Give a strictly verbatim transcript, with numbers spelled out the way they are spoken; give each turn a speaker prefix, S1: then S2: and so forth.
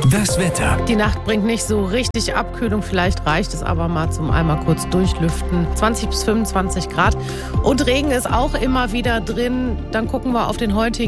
S1: Das Wetter.
S2: Die Nacht bringt nicht so richtig Abkühlung, vielleicht reicht es aber mal zum einmal kurz durchlüften. zwanzig bis fünfundzwanzig Grad und Regen ist auch immer wieder drin. Dann gucken wir auf den heutigen